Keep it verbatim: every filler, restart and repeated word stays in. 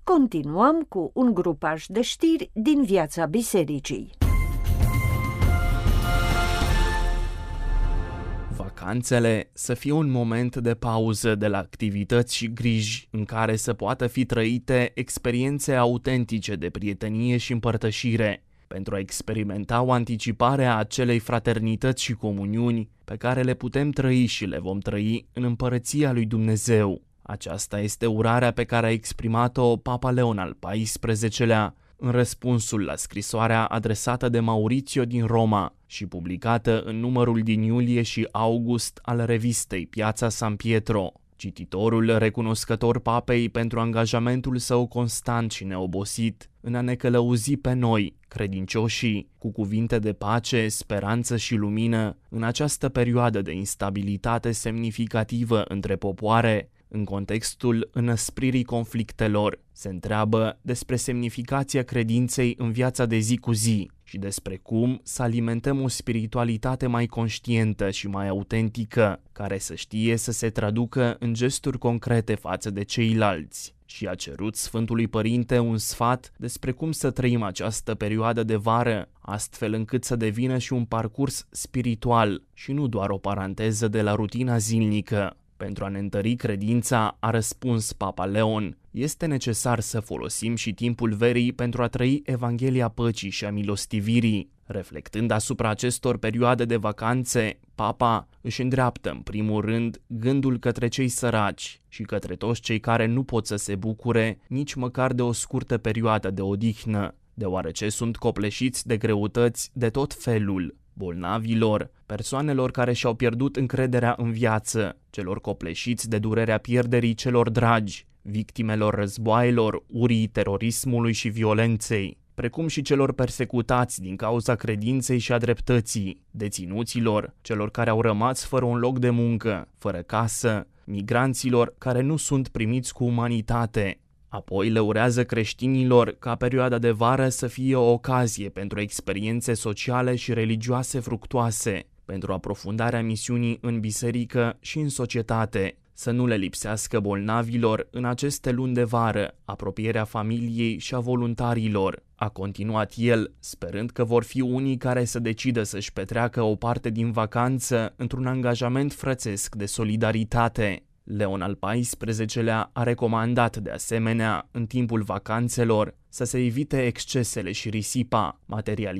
continuăm cu un grupaj de știri din viața bisericii. Vacanțele să fie un moment de pauză de la activități și griji în care să poată fi trăite experiențe autentice de prietenie și împărtășire, pentru a experimenta o anticipare a acelei fraternități și comuniuni pe care le putem trăi și le vom trăi în împărăția lui Dumnezeu. Aceasta este urarea pe care a exprimat-o Papa Leon al paisprezecelea în răspunsul la scrisoarea adresată de Maurizio din Roma și publicată în numărul din iulie și august al revistei Piața San Pietro. Cititorul, recunoscător papei pentru angajamentul său constant și neobosit în a ne călăuzi pe noi, credincioșii, cu cuvinte de pace, speranță și lumină în această perioadă de instabilitate semnificativă între popoare, în contextul înăspririi conflictelor, se întreabă despre semnificația credinței în viața de zi cu zi și despre cum să alimentăm o spiritualitate mai conștientă și mai autentică, care să știe să se traducă în gesturi concrete față de ceilalți. Și a cerut Sfântului Părinte un sfat despre cum să trăim această perioadă de vară, astfel încât să devină și un parcurs spiritual și nu doar o paranteză de la rutina zilnică. Pentru a ne întări credința, a răspuns Papa Leon, este necesar să folosim și timpul verii pentru a trăi Evanghelia păcii și a milostivirii. Reflectând asupra acestor perioade de vacanțe, Papa își îndreaptă în primul rând gândul către cei săraci și către toți cei care nu pot să se bucure nici măcar de o scurtă perioadă de odihnă, deoarece sunt copleșiți de greutăți de tot felul. Bolnavilor, persoanelor care și-au pierdut încrederea în viață, celor copleșiți de durerea pierderii celor dragi, victimelor războaielor, urii, terorismului și violenței, precum și celor persecutați din cauza credinței și a dreptății, deținuților, celor care au rămas fără un loc de muncă, fără casă, migranților care nu sunt primiți cu umanitate. Apoi le urează creștinilor ca perioada de vară să fie o ocazie pentru experiențe sociale și religioase fructuoase, pentru aprofundarea misiunii în biserică și în societate, să nu le lipsească bolnavilor în aceste luni de vară apropierea familiei și a voluntarilor. A continuat el, sperând că vor fi unii care să decidă să-și petreacă o parte din vacanță într-un angajament frățesc de solidaritate. Leon al paisprezecelea a recomandat de asemenea, în timpul vacanțelor, să se evite excesele și risipa, materialitatea